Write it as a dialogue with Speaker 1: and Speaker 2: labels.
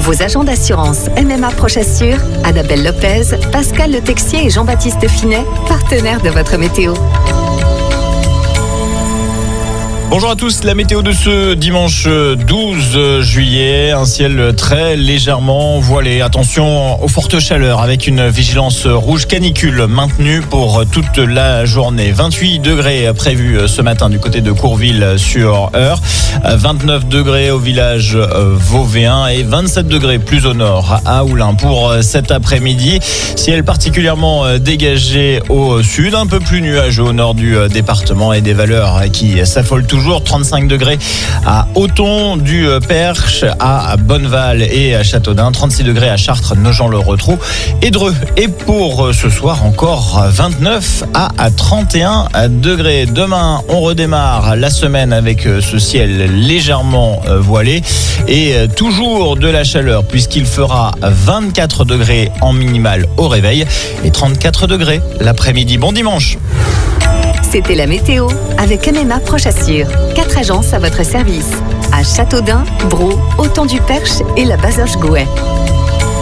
Speaker 1: Vos agents d'assurance MMA Prochassure, Annabelle Lopez, Pascal Le Texier et Jean-Baptiste Finet, partenaires de votre météo.
Speaker 2: Bonjour à tous, la météo de ce dimanche 12 juillet, un ciel très légèrement voilé. Attention aux fortes chaleurs avec une vigilance rouge canicule maintenue pour toute la journée. 28 degrés prévus ce matin du côté de Courville-sur-Eure, 29 degrés au village vauvéen et 27 degrés plus au nord à Oulin pour cet après-midi. Ciel particulièrement dégagé au sud, un peu plus nuageux au nord du département et des valeurs qui s'affolent toujours. 35 degrés à Auton, du Perche à Bonneval et à Châteaudun, 36 degrés à Chartres, Nogent-le-Rotrou et Dreux. Et pour ce soir encore 29 à 31 degrés. Demain, on redémarre la semaine avec ce ciel légèrement voilé et toujours de la chaleur puisqu'il fera 24 degrés en minimal au réveil et 34 degrés l'après-midi. Bon dimanche.
Speaker 1: C'était la météo avec MMA Prochassure. 4 agences à votre service. À Châteaudun, Braux, Auton du Perche et la Bazoche-Gouet.